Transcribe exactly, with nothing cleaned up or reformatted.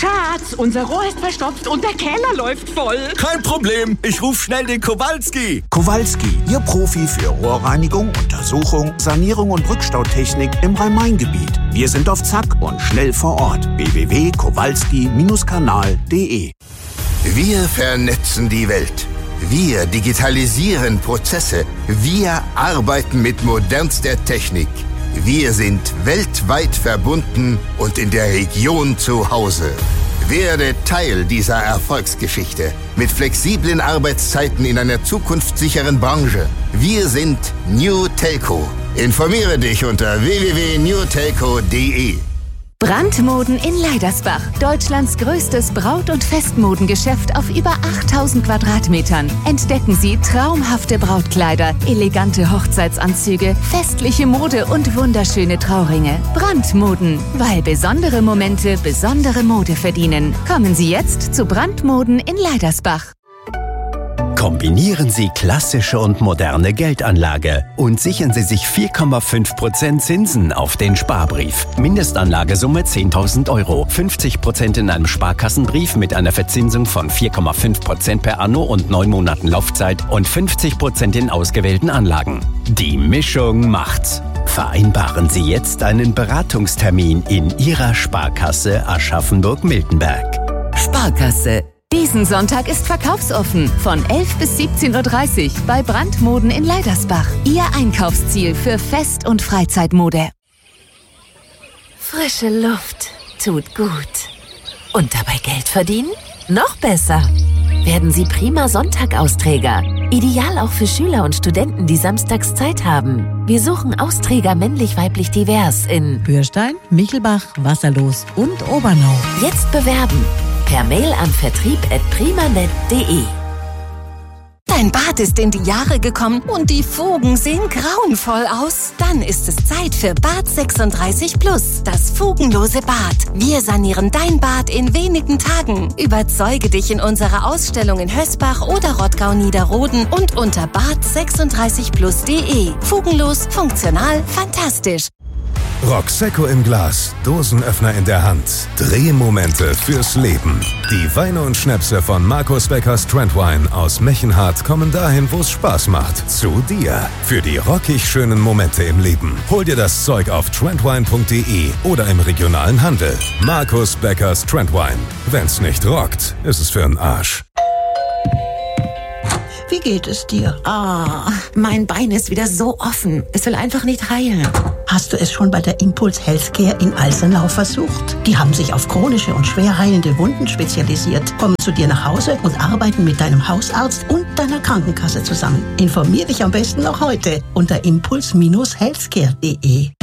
Schatz, unser Rohr ist verstopft und der Keller läuft voll. Kein Problem, ich rufe schnell den Kowalski. Kowalski, Ihr Profi für Rohrreinigung, Untersuchung, Sanierung und Rückstautechnik im Rhein-Main-Gebiet. Wir sind auf Zack und schnell vor Ort. w w w punkt kowalski Bindestrich kanal punkt de. Wir vernetzen die Welt. Wir digitalisieren Prozesse. Wir arbeiten mit modernster Technik. Wir sind weltweit verbunden und in der Region zu Hause. Werde Teil dieser Erfolgsgeschichte mit flexiblen Arbeitszeiten in einer zukunftssicheren Branche. Wir sind New Telco. Informiere dich unter w w w punkt new telco punkt de. Brandmoden in Leidersbach. Deutschlands größtes Braut- und Festmodengeschäft auf über achttausend Quadratmetern. Entdecken Sie traumhafte Brautkleider, elegante Hochzeitsanzüge, festliche Mode und wunderschöne Trauringe. Brandmoden, weil besondere Momente besondere Mode verdienen. Kommen Sie jetzt zu Brandmoden in Leidersbach. Kombinieren Sie klassische und moderne Geldanlage und sichern Sie sich vier Komma fünf Prozent Zinsen auf den Sparbrief. Mindestanlagesumme zehntausend Euro. fünfzig Prozent in einem Sparkassenbrief mit einer Verzinsung von vier Komma fünf Prozent per Anno und neun Monaten Laufzeit und fünfzig Prozent in ausgewählten Anlagen. Die Mischung macht's. Vereinbaren Sie jetzt einen Beratungstermin in Ihrer Sparkasse Aschaffenburg-Miltenberg. Sparkasse. Diesen Sonntag ist verkaufsoffen von elf bis siebzehn Uhr dreißig bei Brandmoden in Leidersbach. Ihr Einkaufsziel für Fest- und Freizeitmode. Frische Luft tut gut. Und dabei Geld verdienen? Noch besser. Werden Sie prima Sonntag-Austräger. Ideal auch für Schüler und Studenten, die samstags Zeit haben. Wir suchen Austräger männlich-weiblich divers in Bürstein, Michelbach, Wasserlos und Obernau. Jetzt bewerben. Per Mail an vertrieb at primanet punkt de. Dein Bad ist in die Jahre gekommen und die Fugen sehen grauenvoll aus. Dann ist es Zeit für Bad sechsunddreißig Plus, das fugenlose Bad. Wir sanieren dein Bad in wenigen Tagen. Überzeuge dich in unserer Ausstellung in Hösbach oder Rottgau-Niederroden und unter bad sechsunddreißig plus punkt de. Fugenlos, funktional, fantastisch. Roxecco im Glas, Dosenöffner in der Hand, Drehmomente fürs Leben. Die Weine und Schnäpse von Markus Beckers Trendwine aus Mechenhardt kommen dahin, wo es Spaß macht. Zu dir. Für die rockig schönen Momente im Leben. Hol dir das Zeug auf trendwine punkt de oder im regionalen Handel. Markus Beckers Trendwine. Wenn's nicht rockt, ist es für'n Arsch. Wie geht es dir? Ah, mein Bein ist wieder so offen. Es will einfach nicht heilen. Hast du es schon bei der Impuls Healthcare in Alsenau versucht? Die haben sich auf chronische und schwer heilende Wunden spezialisiert, kommen zu dir nach Hause und arbeiten mit deinem Hausarzt und deiner Krankenkasse zusammen. Informier dich am besten noch heute unter impuls Bindestrich healthcare punkt de.